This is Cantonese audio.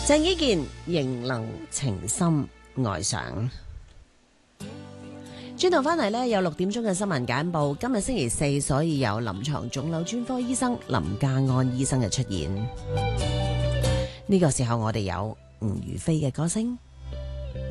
鄭伊健仍能情深愛上。轉頭翻嚟呢，有6點鐘嘅新聞簡報。今日星期四，所以有臨床腫瘤專科醫生林家安醫生嘅出現。呢個時候我哋有吳雨霏嘅歌聲。